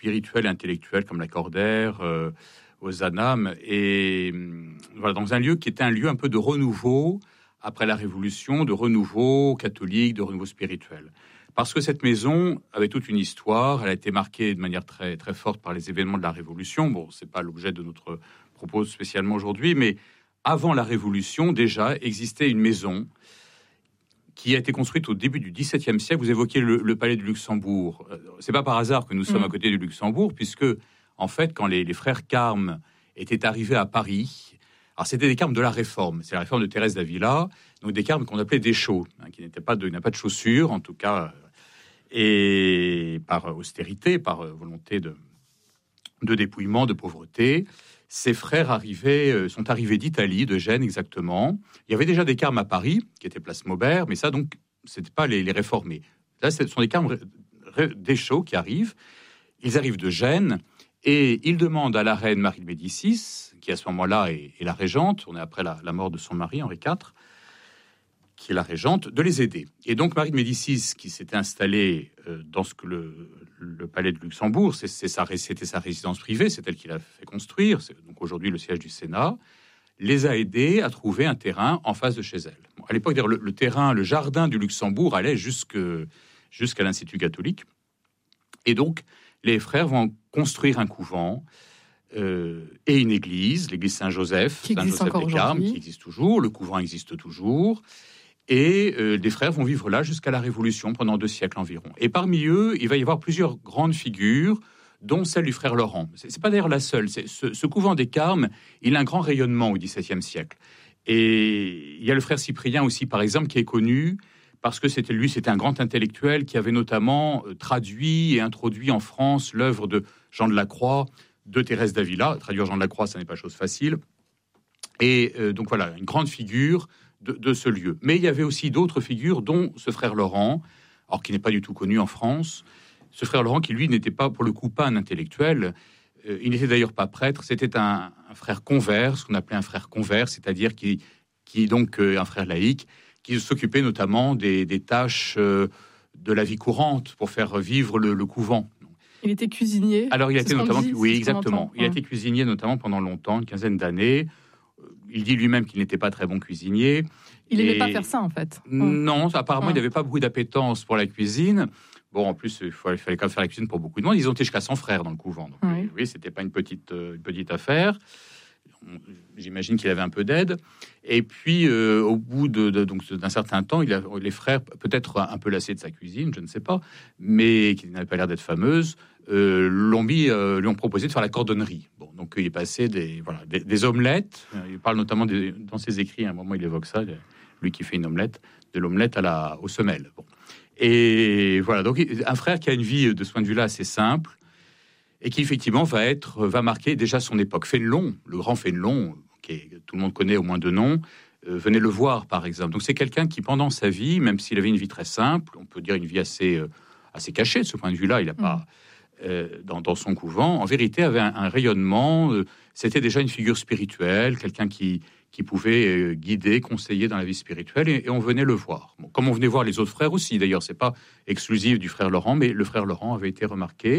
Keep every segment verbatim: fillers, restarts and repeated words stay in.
spirituels et intellectuels comme l'Accordaire, euh, Ozanam, et voilà, dans un lieu qui était un lieu un peu de renouveau après la Révolution, de renouveau catholique, de renouveau spirituel. Parce que cette maison avait toute une histoire, elle a été marquée de manière très, très forte par les événements de la Révolution. Bon, c'est pas l'objet de notre propos spécialement aujourd'hui, mais avant la Révolution, déjà, existait une maison qui a été construite au début du dix-septième siècle. Vous évoquiez le, le palais du Luxembourg. C'est pas par hasard que nous sommes mmh. à côté du Luxembourg, puisque, en fait, quand les, les frères Carmes étaient arrivés à Paris, alors c'était des Carmes de la Réforme, c'est la réforme de Thérèse d'Avila, donc des Carmes qu'on appelait des chauds, hein, qui n'étaient pas de, n'a pas de chaussures, en tout cas, et par austérité, par volonté de, de dépouillement, de pauvreté. Ces frères arrivaient, euh, sont arrivés d'Italie, de Gênes exactement. Il y avait déjà des Carmes à Paris, qui étaient place Maubert, mais ça, donc, c'était pas les, les réformés. Là, ce sont des Carmes des chauds qui arrivent. Ils arrivent de Gênes et ils demandent à la reine Marie de Médicis, qui à ce moment-là est, est la régente, on est après la, la mort de son mari, Henri quatre, qui est la régente, de les aider. Et donc, Marie de Médicis, qui s'était installée euh, dans ce que le, le palais de Luxembourg, c'est, c'est sa, c'était sa résidence privée, c'est elle qui l'a fait construire, c'est donc aujourd'hui le siège du Sénat, les a aidés à trouver un terrain en face de chez elle. Bon, à l'époque, le, le terrain, le jardin du Luxembourg allait jusque, jusqu'à l'Institut catholique. Et donc, les frères vont construire un couvent euh, et une église, l'église Saint-Joseph, qui existe Saint-Joseph encore des Carmes, aujourd'hui. qui existe toujours, le couvent existe toujours. Et euh, les frères vont vivre là jusqu'à la Révolution, pendant deux siècles environ. Et parmi eux, il va y avoir plusieurs grandes figures, dont celle du frère Laurent. C'est, c'est pas d'ailleurs la seule. C'est, ce, ce couvent des Carmes, il a un grand rayonnement au dix-septième siècle. Et il y a le frère Cyprien aussi, par exemple, qui est connu parce que c'était lui, c'était un grand intellectuel qui avait notamment euh, traduit et introduit en France l'œuvre de Jean de la Croix, de Thérèse d'Avila. Traduire Jean de la Croix, ça n'est pas chose facile. Et euh, donc voilà, une grande figure de, de ce lieu. Mais il y avait aussi d'autres figures, dont ce frère Laurent, alors qui n'est pas du tout connu en France. Ce frère Laurent qui, lui, n'était pas, pour le coup, pas un intellectuel. Euh, il n'était d'ailleurs pas prêtre. C'était un, un frère convers, ce qu'on appelait un frère convers, c'est-à-dire qui, qui donc euh, un frère laïque, qui s'occupait notamment des, des tâches euh, de la vie courante pour faire vivre le, le couvent. Il était cuisinier. Alors, il a été notamment, dit, oui, exactement. Il a été cuisinier notamment pendant longtemps, une quinzaine d'années. Il dit lui-même qu'il n'était pas très bon cuisinier. Il n'aimait pas faire ça, en fait. Non, apparemment, ouais. il n'avait pas beaucoup d'appétence pour la cuisine. Bon, en plus, il fallait, il fallait quand même faire la cuisine pour beaucoup de monde. Ils ont été jusqu'à cent frères dans le couvent. Donc, oui, oui c'était pas une petite, une petite affaire. J'imagine qu'il avait un peu d'aide. Et puis, euh, au bout de, de, donc, d'un certain temps, il a, les frères, peut-être un peu lassés de sa cuisine, je ne sais pas, mais qui n'avait pas l'air d'être fameuse, euh, l'ont mis, euh, lui ont proposé de faire la cordonnerie. Bon, donc il est passé des, voilà, des, des omelettes. Il parle notamment des, dans ses écrits, à un moment il évoque ça, lui qui fait une omelette, de l'omelette à la, aux semelles. Bon. Et voilà, donc un frère qui a une vie de ce point de vue-là assez simple, et qui effectivement va être, va marquer déjà son époque. Fénelon, le grand Fénelon, qui tout le monde connaît au moins de nom, euh, venez le voir par exemple. Donc c'est quelqu'un qui pendant sa vie, même s'il avait une vie très simple, on peut dire une vie assez, euh, assez cachée de ce point de vue-là, il n'a pas, mmh. euh, dans, dans son couvent, en vérité avait un, un rayonnement, euh, c'était déjà une figure spirituelle, quelqu'un qui, qui pouvait euh, guider, conseiller dans la vie spirituelle, et, et on venait le voir. Bon, comme on venait voir les autres frères aussi, d'ailleurs, c'est pas exclusif du frère Laurent, mais le frère Laurent avait été remarqué.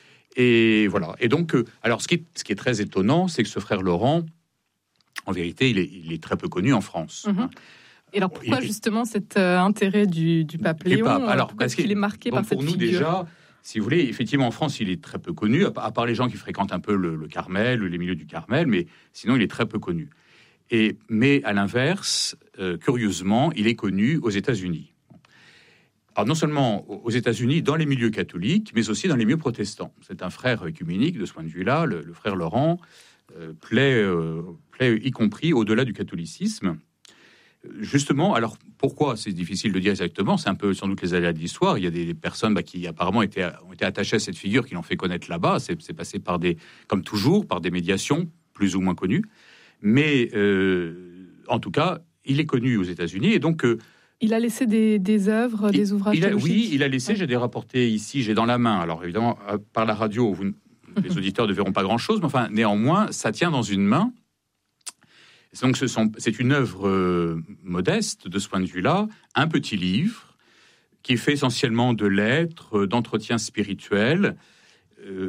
Et voilà. Et donc, euh, alors, ce qui, est, ce qui est très étonnant, c'est que ce frère Laurent, en vérité, il est, il est très peu connu en France. Mmh. Hein. Et alors, pourquoi il, justement cet euh, intérêt du, du pape du Léon pape. Alors, parce qu'il est marqué donc, par cette pour nous, figure. déjà, si vous voulez, effectivement, en France, il est très peu connu, à, à part les gens qui fréquentent un peu le, le Carmel, les milieux du Carmel, mais sinon, il est très peu connu. Et, mais à l'inverse, euh, curieusement, il est connu aux États-Unis. Alors, non seulement aux États-Unis, dans les milieux catholiques, mais aussi dans les milieux protestants. C'est un frère œcuménique de ce point de vue-là, le, le frère Laurent, euh, plaît, euh, plaît y compris au-delà du catholicisme. Justement, alors pourquoi, c'est difficile de dire exactement, c'est un peu sans doute les aléas de l'histoire. Il y a des, des personnes bah, qui apparemment étaient, ont été attachées à cette figure, qui l'ont fait connaître là-bas. C'est, c'est passé par des, comme toujours, par des médiations plus ou moins connues. Mais euh, en tout cas, il est connu aux États-Unis et donc... Euh, Il a laissé des, des œuvres, il, des ouvrages il a, théologiques. Oui, il a laissé, j'ai des rapportés ici, j'ai dans la main. Alors évidemment, par la radio, vous, les auditeurs ne verront pas grand-chose, mais enfin, néanmoins, ça tient dans une main. Donc ce sont, c'est une œuvre euh, modeste de ce point de vue-là, un petit livre qui est fait essentiellement de lettres, d'entretiens spirituels, euh,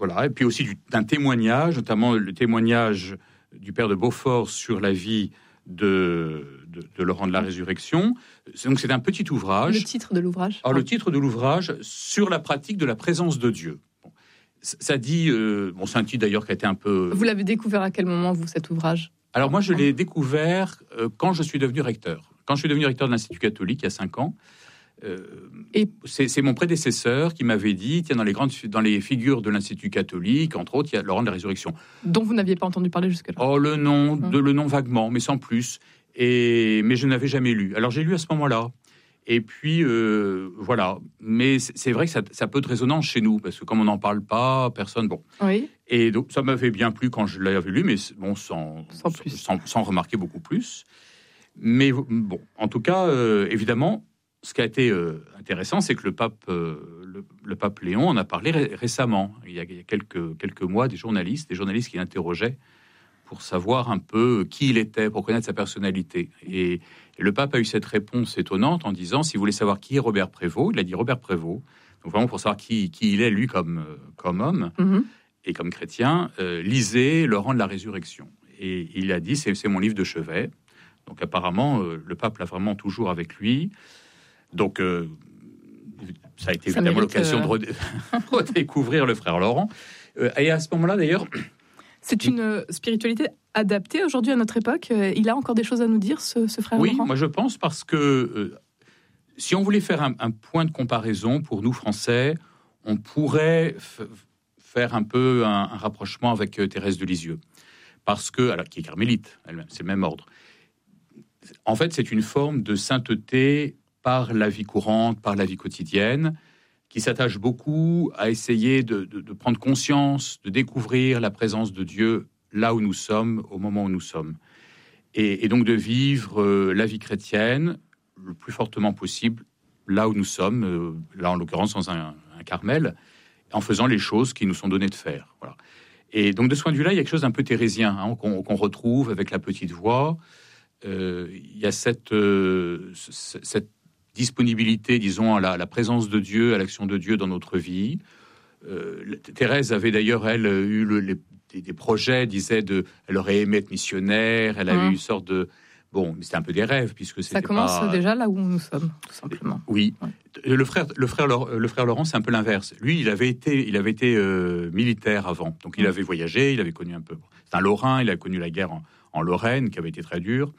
voilà, et puis aussi du, d'un témoignage, notamment le témoignage du père de Beaufort sur la vie de, de, de Laurent de la Résurrection. Donc c'est un petit ouvrage. Le titre de l'ouvrage. Alors le titre de l'ouvrage, sur la pratique de la présence de Dieu. Bon, ça dit, euh, bon, c'est un titre d'ailleurs qui a été un peu. Vous l'avez découvert à quel moment, vous, cet ouvrage? Alors moi, je l'ai découvert euh, quand je suis devenu recteur. Quand je suis devenu recteur de l'Institut catholique il y a cinq ans. Euh, et c'est, c'est mon prédécesseur qui m'avait dit, tiens, dans les grandes, dans les figures de l'Institut catholique, entre autres, il y a Laurent de la Résurrection. Dont vous n'aviez pas entendu parler jusque-là. Oh, le nom, hum. de, le nom vaguement, mais sans plus. Et, mais je n'avais jamais lu. Alors j'ai lu à ce moment-là. Et puis, euh, voilà. Mais c'est, c'est vrai que ça, ça a peu de résonance chez nous, parce que comme on n'en parle pas, personne... Bon. Oui. Et donc, ça m'avait bien plu quand je l'avais lu, mais bon, sans, sans, plus. sans, sans remarquer beaucoup plus. Mais bon, en tout cas, euh, évidemment... Ce qui a été euh, intéressant, c'est que le pape, euh, le, le pape Léon en a parlé ré- récemment. Il y a, il y a quelques, quelques mois, des journalistes, des journalistes qui l'interrogeaient pour savoir un peu qui il était, pour connaître sa personnalité. Et, et le pape a eu cette réponse étonnante en disant, si vous voulez savoir qui est Robert Prévost, il a dit Robert Prévost, donc vraiment pour savoir qui, qui il est, lui, comme, comme homme mm-hmm. et comme chrétien, euh, lisez Laurent de la Résurrection. Et il a dit, c'est, c'est mon livre de chevet. Donc apparemment, euh, le pape l'a vraiment toujours avec lui. Donc, euh, ça a été ça évidemment mérite, l'occasion euh... de redécouvrir le frère Laurent. Euh, et à ce moment-là, d'ailleurs... C'est une spiritualité adaptée aujourd'hui à notre époque. Il a encore des choses à nous dire, ce, ce frère oui, Laurent ? Oui, moi je pense, parce que euh, si on voulait faire un, un point de comparaison pour nous, Français, on pourrait f- faire un peu un, un rapprochement avec euh, Thérèse de Lisieux. Parce que, alors, qui est carmélite, elle-même, c'est le même ordre. En fait, c'est une forme de sainteté par la vie courante, par la vie quotidienne, qui s'attache beaucoup à essayer de, de, de prendre conscience, de découvrir la présence de Dieu là où nous sommes, au moment où nous sommes. Et, et donc de vivre euh, la vie chrétienne le plus fortement possible là où nous sommes, euh, là en l'occurrence dans un, un Carmel, en faisant les choses qui nous sont données de faire. Voilà. Et donc de ce point de vue-là, il y a quelque chose d'un peu thérésien hein, qu'on, qu'on retrouve avec la petite voix. Euh, il y a cette, euh, cette disponibilité, disons, à la, à la présence de Dieu, à l'action de Dieu dans notre vie. Euh, Thérèse avait d'ailleurs, elle, eu le, les, des, des projets, disait, de, elle aurait aimé être missionnaire, elle avait mmh. eu une sorte de... Bon, mais c'était un peu des rêves, puisque c'était Ça commence pas... déjà là où nous sommes, tout simplement. Oui. Ouais. Le frère, le, frère, le frère Laurent, c'est un peu l'inverse. Lui, il avait été, il avait été euh, militaire avant. Donc, il mmh. avait voyagé, il avait connu un peu... C'est un Lorrain, il a connu la guerre en, en Lorraine, qui avait été très dure.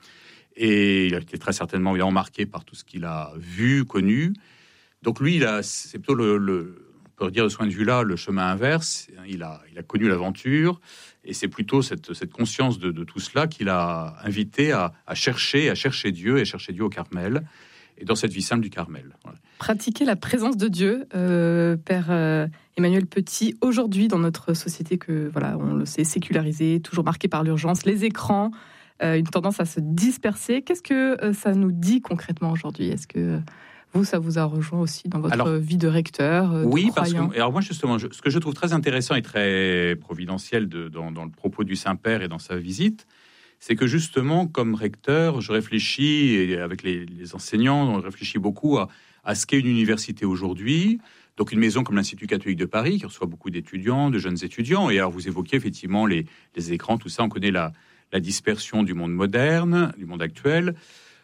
Et il a été très certainement évidemment marqué par tout ce qu'il a vu, connu. Donc lui, il a, c'est plutôt le, le, on peut dire de ce point de vue-là, le chemin inverse. Il a, il a connu l'aventure, et c'est plutôt cette, cette conscience de, de tout cela qu'il a invité à, à chercher, à chercher Dieu, et à chercher Dieu au Carmel, et dans cette vie simple du Carmel. Voilà. Pratiquer la présence de Dieu, euh, Père euh, Emmanuel Petit, aujourd'hui dans notre société que, voilà, on le sait, sécularisée, toujours marquée par l'urgence, les écrans, Euh, une tendance à se disperser. Qu'est-ce que euh, ça nous dit concrètement aujourd'hui ? Est-ce que euh, vous, ça vous a rejoint aussi dans votre alors, vie de recteur euh, Oui, de parce croyant ? que alors moi justement, je, ce que je trouve très intéressant et très providentiel de, dans, dans le propos du Saint-Père et dans sa visite, c'est que justement, comme recteur, je réfléchis, et avec les, les enseignants, on réfléchit beaucoup à, à ce qu'est une université aujourd'hui. Donc une maison comme l'Institut catholique de Paris, qui reçoit beaucoup d'étudiants, de jeunes étudiants. Et alors vous évoquiez effectivement les, les écrans, tout ça, on connaît la... la dispersion du monde moderne, du monde actuel,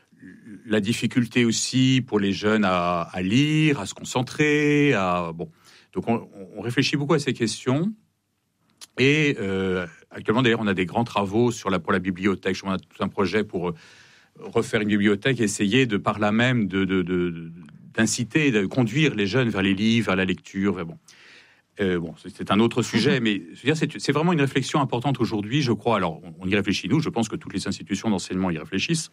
la difficulté aussi pour les jeunes à, à lire, à se concentrer, à bon. Donc on, on réfléchit beaucoup à ces questions. Et euh, actuellement, d'ailleurs, on a des grands travaux sur la pour la bibliothèque. On a tout un projet pour refaire une bibliothèque, essayer de par là même de, de, de d'inciter, de conduire les jeunes vers les livres, vers la lecture. Vers, bon. Euh, bon, c'est un autre sujet, mais je veux dire, c'est, c'est vraiment une réflexion importante aujourd'hui, je crois. Alors, on, on y réfléchit, nous, je pense que toutes les institutions d'enseignement y réfléchissent.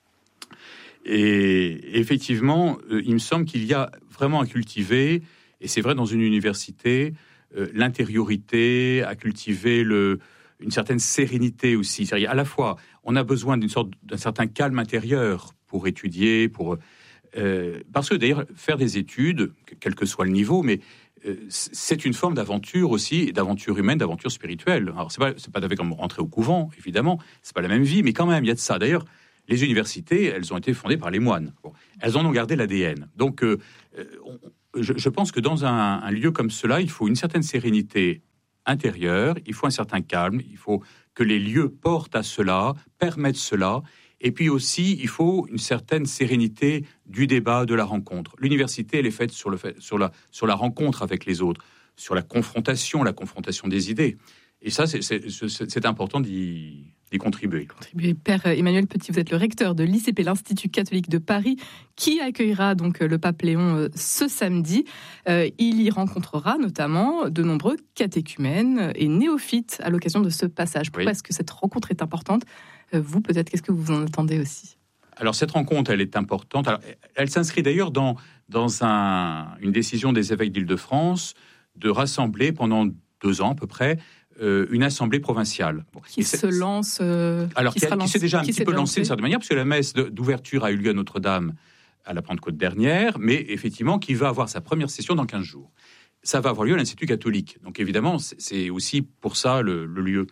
Et effectivement, euh, il me semble qu'il y a vraiment à cultiver, et c'est vrai dans une université, euh, l'intériorité, à cultiver le, une certaine sérénité aussi. C'est-à-dire, à la fois, on a besoin d'une sorte, d'un certain calme intérieur pour étudier, pour... Euh, parce que d'ailleurs, faire des études, quel que soit le niveau, mais c'est une forme d'aventure aussi, d'aventure humaine, d'aventure spirituelle. Alors, c'est pas, c'est pas tout à fait comme rentrer au couvent, évidemment. C'est pas la même vie, mais quand même, il y a de ça. D'ailleurs, les universités, elles ont été fondées par les moines. Bon, elles en ont gardé l'A D N. Donc, euh, on, je, je pense que dans un, un lieu comme cela, il faut une certaine sérénité intérieure, il faut un certain calme, il faut que les lieux portent à cela, permettent cela. Et puis aussi, il faut une certaine sérénité du débat, de la rencontre. L'université, elle est faite sur, le fait, sur, la, sur la rencontre avec les autres, sur la confrontation, la confrontation des idées. Et ça, c'est, c'est, c'est, c'est important d'y, d'y contribuer. Contribuer. Père Emmanuel Petit, vous êtes le recteur de l'I C P, l'Institut catholique de Paris, qui accueillera donc le pape Léon ce samedi. Euh, il y rencontrera notamment de nombreux catéchumènes et néophytes à l'occasion de ce passage. Pourquoi oui. est-ce que cette rencontre est importante ? Vous, peut-être, qu'est-ce que vous en attendez aussi ? Alors, cette rencontre, elle est importante. Alors, elle s'inscrit d'ailleurs dans, dans un, une décision des évêques d'Île-de-France de rassembler pendant deux ans à peu près euh, une assemblée provinciale. Bon, qui se lance euh, Alors, qui, qui, qui s'est déjà un qui petit peu lancée d'une certaine manière, parce que la messe d'ouverture a eu lieu à Notre-Dame à la Pentecôte dernière, mais effectivement, qui va avoir sa première session dans quinze jours. Ça va avoir lieu à l'Institut catholique. Donc, évidemment, c'est aussi pour ça le, le lieu.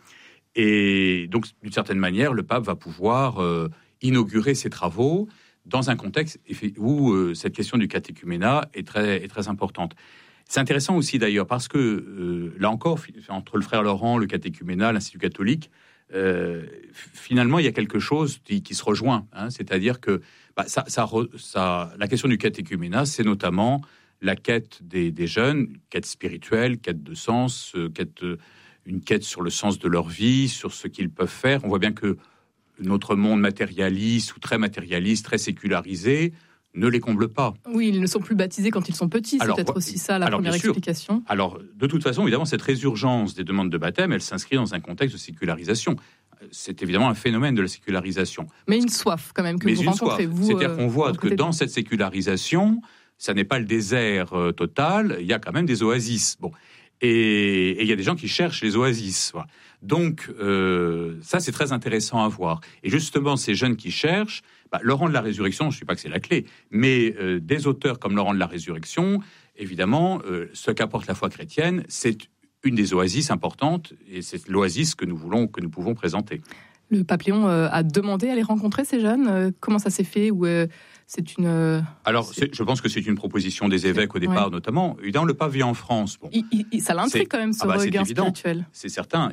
Et donc, d'une certaine manière, le pape va pouvoir euh, inaugurer ses travaux dans un contexte où euh, cette question du catéchuménat est très, est très importante. C'est intéressant aussi d'ailleurs parce que, euh, là encore, entre le frère Laurent, le catéchuménat, l'Institut catholique, euh, finalement, il y a quelque chose qui, qui se rejoint. Hein, c'est-à-dire que bah, ça, ça, ça, la question du catéchuménat, c'est notamment la quête des, des jeunes, quête spirituelle, quête de sens, euh, quête... Euh, une quête sur le sens de leur vie, sur ce qu'ils peuvent faire. On voit bien que notre monde matérialiste ou très matérialiste, très sécularisé, ne les comble pas. Oui, ils ne sont plus baptisés quand ils sont petits, c'est alors, peut-être aussi ça la alors, première explication. Alors, de toute façon, évidemment, cette résurgence des demandes de baptême, elle s'inscrit dans un contexte de sécularisation. C'est évidemment un phénomène de la sécularisation. Mais une soif, quand même, que Mais vous rencontrez, soif. vous. C'est-à-dire euh, qu'on voit que dans cette sécularisation, ça n'est pas le désert euh, total, il y a quand même des oasis. Bon. Et il y a des gens qui cherchent les oasis. Voilà. Donc, euh, ça, c'est très intéressant à voir. Et justement, ces jeunes qui cherchent, bah, Laurent de la Résurrection, je ne dis pas que c'est la clé, mais euh, des auteurs comme Laurent de la Résurrection, évidemment, euh, ce qu'apporte la foi chrétienne, c'est une des oasis importantes, et c'est l'oasis que nous voulons, que nous pouvons présenter. Le pape Léon euh, a demandé à les rencontrer, ces jeunes. Euh, comment ça s'est fait ou euh, c'est une euh, Alors, c'est... je pense que c'est une proposition des évêques au départ, ouais. notamment. Évidemment, le pape vient en France. Bon, il, il, ça l'intrigue quand même, ce ah bah, regard spirituel. C'est certain.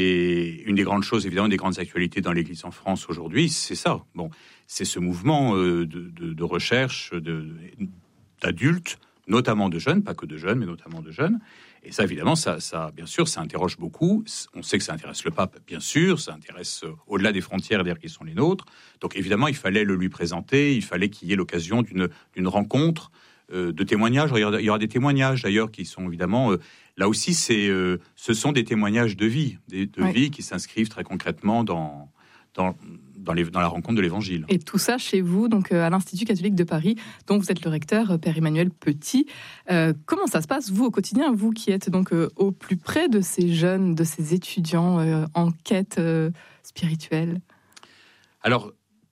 Et une des grandes choses, évidemment, une des grandes actualités dans l'Église en France aujourd'hui, c'est ça. Bon, c'est ce mouvement euh, de, de, de recherche de, d'adultes, notamment de jeunes, pas que de jeunes, mais notamment de jeunes. Et ça, évidemment, ça, ça, bien sûr, ça interroge beaucoup. On sait que ça intéresse le pape, bien sûr. Ça intéresse euh, au-delà des frontières, d'ailleurs, qui sont les nôtres. Donc, évidemment, il fallait le lui présenter. Il fallait qu'il y ait l'occasion d'une, d'une rencontre, euh, de témoignages. Il y, aura, il y aura des témoignages, d'ailleurs, qui sont évidemment... Euh, là aussi, c'est, euh, ce sont des témoignages de vie, des, de oui. vie qui s'inscrivent très concrètement dans... dans Dans, les, dans la rencontre de l'Évangile. Et tout ça chez vous, donc à l'Institut catholique de Paris, dont vous êtes le recteur, Père Emmanuel Petit. Euh, comment ça se passe, vous, au quotidien, vous qui êtes donc euh, au plus près de ces jeunes, de ces étudiants euh, en quête euh, spirituelle ? Alors,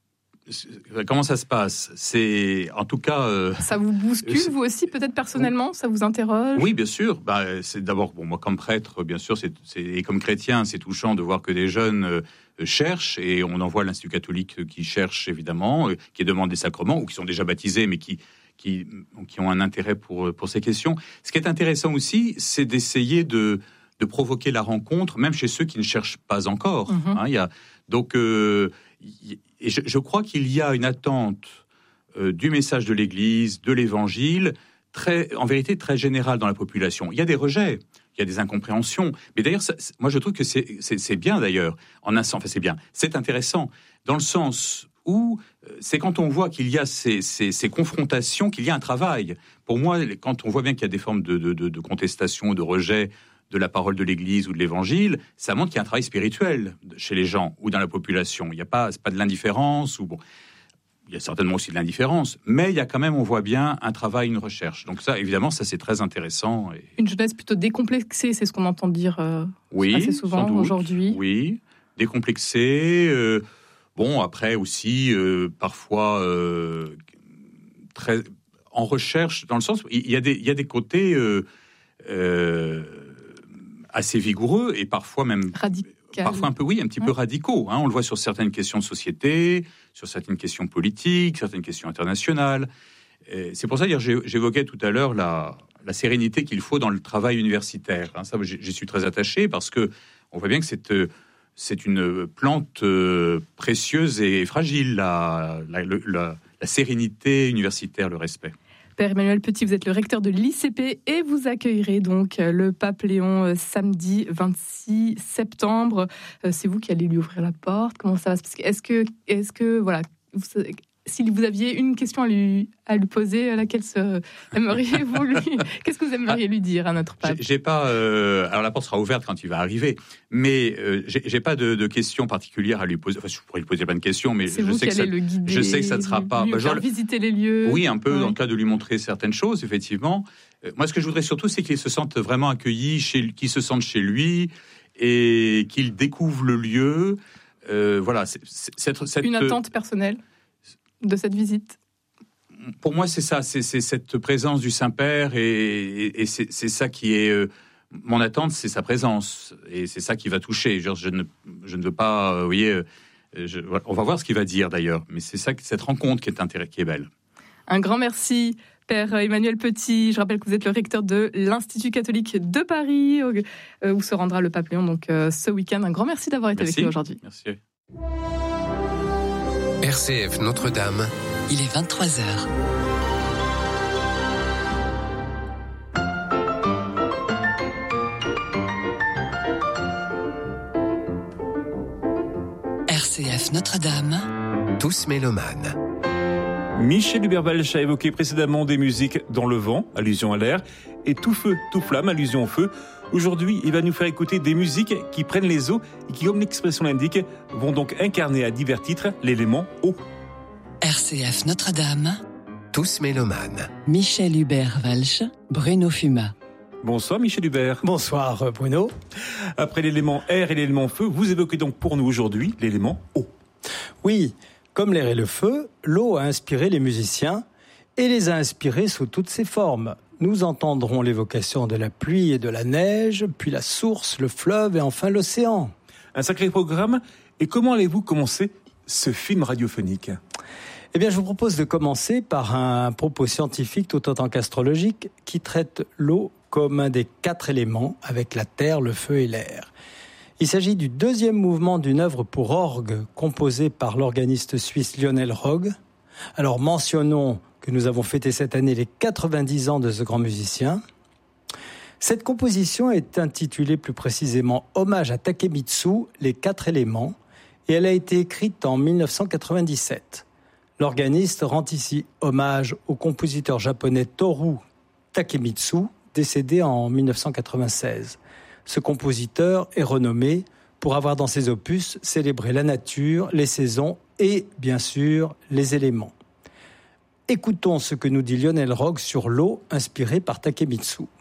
comment ça se passe ? C'est, en tout cas... Euh, ça vous bouscule, vous aussi, peut-être personnellement ? Ça vous interroge ? Oui, bien sûr. Bah, c'est d'abord, bon, moi, comme prêtre, bien sûr, c'est, c'est, et comme chrétien, c'est touchant de voir que des jeunes... Euh, cherchent, et on en voit l'Institut catholique qui cherche évidemment, euh, qui demande des sacrements, ou qui sont déjà baptisés, mais qui, qui, qui ont un intérêt pour, pour ces questions. Ce qui est intéressant aussi, c'est d'essayer de, de provoquer la rencontre, même chez ceux qui ne cherchent pas encore. Mm-hmm. Hein, il y a, donc, euh, y, et je, je crois qu'il y a une attente euh, du message de l'Église, de l'Évangile, très, en vérité très générale dans la population. Il y a des rejets. Il y a des incompréhensions. Mais d'ailleurs, ça, moi, je trouve que c'est, c'est, c'est bien, d'ailleurs, en un sens. Enfin, c'est bien. C'est intéressant, dans le sens où c'est quand on voit qu'il y a ces, ces, ces confrontations, qu'il y a un travail. Pour moi, quand on voit bien qu'il y a des formes de, de, de, de contestation, de rejet de la parole de l'Église ou de l'Évangile, ça montre qu'il y a un travail spirituel chez les gens ou dans la population. Il n'y a pas, c'est pas de l'indifférence ou bon... Il y a certainement aussi de l'indifférence, mais il y a quand même, on voit bien, un travail, une recherche. Donc ça, évidemment, ça c'est très intéressant. Et... Une jeunesse plutôt décomplexée, c'est ce qu'on entend dire euh, oui, assez souvent aujourd'hui. Oui, décomplexée. Euh, bon, après aussi, euh, parfois, euh, très en recherche, dans le sens où il y a des, il y a des côtés euh, euh, assez vigoureux et parfois même... Radical. Parfois un peu, oui, un petit ouais. peu radicaux. Hein. On le voit sur certaines questions de société, sur certaines questions politiques, certaines questions internationales. Et c'est pour ça, dire, j'évoquais tout à l'heure la, la sérénité qu'il faut dans le travail universitaire. Hein, ça, j'y suis très attaché parce que on voit bien que c'est, euh, c'est une plante euh, précieuse et fragile, la, la, la, la sérénité universitaire, le respect. Père Emmanuel Petit, vous êtes le recteur de l'I C P et vous accueillerez donc le pape Léon samedi vingt-six septembre. C'est vous qui allez lui ouvrir la porte. Comment ça va se passer ? Est-ce que, est-ce que, voilà, vous, si vous aviez une question à lui, à lui poser, à laquelle se, aimeriez-vous lui, qu'est-ce que vous aimeriez lui dire à notre pape ? J'ai, j'ai pas. Euh, alors la porte sera ouverte quand il va arriver, mais euh, j'ai, j'ai pas de, de questions particulières à lui poser. Enfin, je pourrais lui poser plein de questions, mais c'est je vous sais qui que ça, allez le guider, je sais que ça ne sera pas. Lui Bah, faire genre, visiter les lieux. Oui, un peu oui. dans le cas de lui montrer certaines choses, effectivement. Euh, moi, ce que je voudrais surtout, c'est qu'il se sente vraiment accueilli, chez, qu'il se sente chez lui et qu'il découvre le lieu. Euh, voilà, c'est, c'est, cette, cette, une attente personnelle de cette visite. Pour moi, c'est ça, c'est, c'est cette présence du Saint-Père, et, et, et c'est, c'est ça qui est euh, mon attente, c'est sa présence, et c'est ça qui va toucher. Genre, je ne, je ne veux pas, euh, vous voyez, euh, je, on va voir ce qu'il va dire d'ailleurs, mais c'est ça, cette rencontre qui est intéressante, qui est belle. Un grand merci, Père Emmanuel Petit. Je rappelle que vous êtes le recteur de l'Institut catholique de Paris, où se rendra le pape Léon donc euh, ce week-end. Un grand merci d'avoir été merci. avec nous aujourd'hui. Merci. R C F Notre-Dame. Il est vingt-trois heures. R C F Notre-Dame. Tous mélomanes. Michel Hubert-Walsh a évoqué précédemment des musiques dans le vent, allusion à l'air, et tout feu, tout flamme, allusion au feu. Aujourd'hui, il va nous faire écouter des musiques qui prennent les eaux et qui, comme l'expression l'indique, vont donc incarner à divers titres l'élément eau. R C F Notre-Dame. Tous mélomanes. Michel Hubert-Walsh, Bruno Fuma. Bonsoir Michel Hubert. Bonsoir Bruno. Après l'élément air et l'élément feu, vous évoquez donc pour nous aujourd'hui l'élément eau. Oui, comme l'air et le feu, l'eau a inspiré les musiciens et les a inspirés sous toutes ses formes. Nous entendrons l'évocation de la pluie et de la neige, puis la source, le fleuve et enfin l'océan. Un sacré programme. Et comment allez-vous commencer ce film radiophonique ? Eh bien, je vous propose de commencer par un propos scientifique tout autant qu'astrologique qui traite l'eau comme un des quatre éléments avec la terre, le feu et l'air. Il s'agit du deuxième mouvement d'une œuvre pour orgue composée par l'organiste suisse Lionel Rogge. Alors mentionnons que nous avons fêté cette année les quatre-vingt-dix ans de ce grand musicien. Cette composition est intitulée plus précisément Hommage à Takemitsu, les quatre éléments, et elle a été écrite en dix-neuf cent quatre-vingt-dix-sept. L'organiste rend ici hommage au compositeur japonais Toru Takemitsu, décédé en dix-neuf cent quatre-vingt-seize. Ce compositeur est renommé pour avoir dans ses opus célébré la nature, les saisons et, bien sûr, les éléments. Écoutons ce que nous dit Lionel Rogge sur l'eau inspirée par Takemitsu.